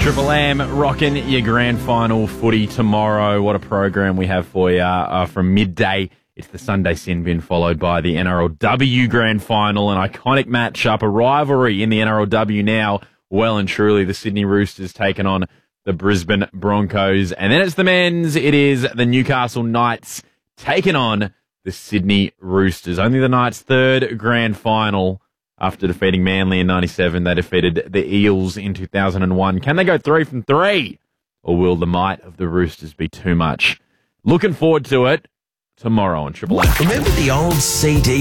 Triple M rocking your grand final footy tomorrow. What a program we have for you from midday. It's the Sunday sin bin followed by the NRLW grand final, an iconic matchup, a rivalry in the NRLW now. Well and truly, the Sydney Roosters taking on the Brisbane Broncos. And then it's the men's. It is the Newcastle Knights taking on the Sydney Roosters. Only the Knights' third grand final after defeating Manly in 97. They defeated the Eels in 2001. Can they go 3 from 3? Or will the might of the Roosters be too much? Looking forward to it tomorrow on Triple M. Remember the old CD